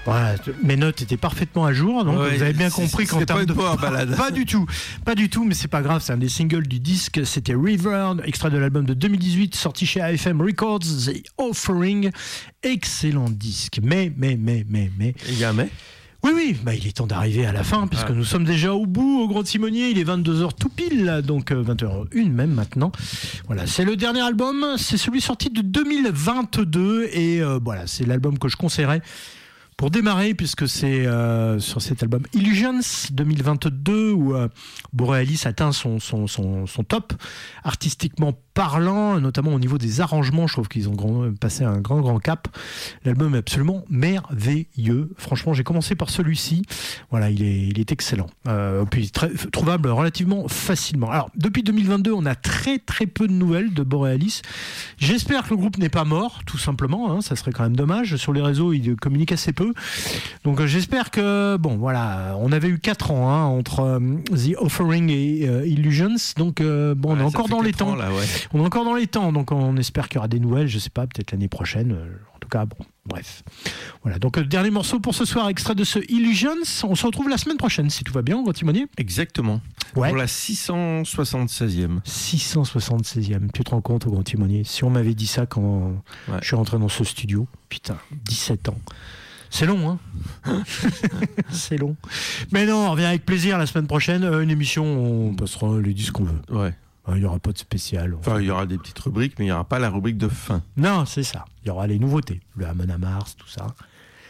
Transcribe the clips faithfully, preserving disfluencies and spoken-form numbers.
Voilà, mes notes étaient parfaitement à jour, donc ouais, vous avez bien compris qu'en termes de power balade. Pas du tout, pas du tout, mais c'est pas grave, c'est un des singles du disque, c'était River, extrait de l'album de deux mille dix-huit, sorti chez A F M Records, The Offering, excellent disque, mais, mais, mais, mais, mais... Il y a un mais ? Oui, oui, bah, il est temps d'arriver à la fin, puisque ah. nous sommes déjà au bout, au Grand Timonier, il est vingt-deux heures tout pile, là, donc euh, vingt heures une même maintenant. Voilà, c'est le dernier album, c'est celui sorti de deux mille vingt-deux, et euh, voilà, c'est l'album que je conseillerais pour démarrer, puisque c'est euh, sur cet album Illusions deux mille vingt-deux, où euh, Borealis atteint son, son, son, son top, artistiquement parlant, notamment au niveau des arrangements. Je trouve qu'ils ont grand, passé un grand grand cap. L'album est absolument merveilleux. Franchement, j'ai commencé par celui-ci. Voilà, il est, il est excellent. Euh, puis très, trouvable relativement facilement. Alors, depuis deux mille vingt-deux, on a très très peu de nouvelles de Borealis. J'espère que le groupe n'est pas mort, tout simplement. Hein, ça serait quand même dommage. Sur les réseaux, ils communiquent assez peu. Donc, euh, j'espère que bon, voilà, on avait eu quatre ans hein, entre euh, The Offering et euh, Illusions. Donc, euh, bon, ouais, on est encore dans les temps. Là, ouais. On est encore dans les temps, donc on espère qu'il y aura des nouvelles, je sais pas, peut-être l'année prochaine. En tout cas, bon, bref. Voilà, donc le dernier morceau pour ce soir, extrait de ce Illusions. On se retrouve la semaine prochaine, si tout va bien, Grand Timonier. Exactement. Ouais. Pour la six cent soixante-seizième. six cent soixante-seizième, tu te rends compte, Grand Timonier? Si on m'avait dit ça quand ouais. je suis rentré dans ce studio, putain, dix-sept ans. C'est long, hein. C'est long. Mais non, on revient avec plaisir la semaine prochaine. Une émission, on passera les disques qu'on veut. Ouais. Il n'y aura pas de spécial. Enfin, il y aura des petites rubriques, mais il n'y aura pas la rubrique de fin. Non, c'est ça. Il y aura les nouveautés. Le Amon Amarth, tout ça.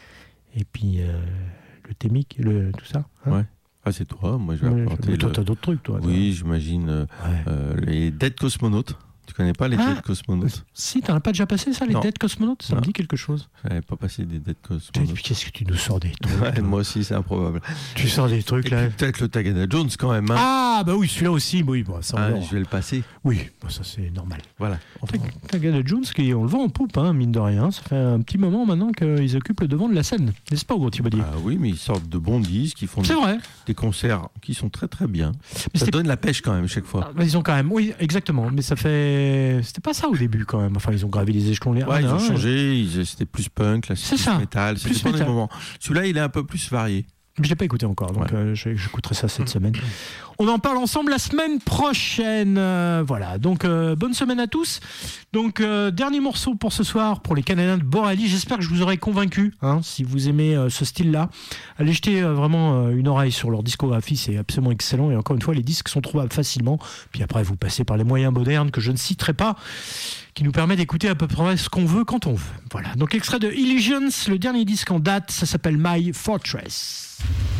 Et puis, euh, le Thémique, le, tout ça. Hein ouais. Ah, c'est toi. Moi, je vais ouais, apporter. Mais toi, le... t'as d'autres trucs, toi. Oui, toi. J'imagine. Euh, ouais. euh, les Dead Cosmonautes. Tu connais pas les ah, Dead Cosmonautes? Si, t'en as pas déjà passé ça, les non. Dead Cosmonautes? Ça non. me dit quelque chose. J'avais pas passé des Dead Cosmonautes. Puis qu'est-ce que tu nous sors des trucs? Ouais, moi aussi, c'est improbable. Tu sors des trucs et là. Peut-être le Tagada Jones quand même. Hein. Ah, bah oui, celui-là aussi. Oui, bon, ça, ah, je vais le passer. Oui, bon, ça c'est normal. Voilà. Enfin. Tagada Jones, qui, on le vend en poupe, hein, mine de rien. Ça fait un petit moment maintenant qu'ils occupent le devant de la scène. N'est-ce pas, Gros Thibaudier? Ah oui, mais ils sortent de bons disques, ils font des, vrai. des concerts qui sont très très bien. Mais ça donne la pêche quand même chaque fois. Ah, ils ont quand même, oui, exactement. Mais ça fait. C'était pas ça au début quand même. Enfin, ils ont gravé les échelons. Les ouais, ils ont changé. Ils... C'était plus punk, là, c'était c'est plus ça. métal. C'était pas des moments. Celui-là, il est un peu plus varié. Je l'ai pas écouté encore, donc ouais. euh, j'écouterai ça cette semaine. On en parle ensemble la semaine prochaine. Euh, voilà, donc euh, bonne semaine à tous. Donc euh, dernier morceau pour ce soir pour les Canadiens de Borealis. J'espère que je vous aurai convaincu. Hein, si vous aimez euh, ce style-là, allez jeter euh, vraiment euh, une oreille sur leur discographie, c'est absolument excellent. Et encore une fois, les disques sont trouvables facilement. Puis après, vous passez par les moyens modernes que je ne citerai pas, qui nous permet d'écouter à peu près ce qu'on veut quand on veut. Voilà. Donc extrait de Illusions, le dernier disque en date, ça s'appelle My Fortress.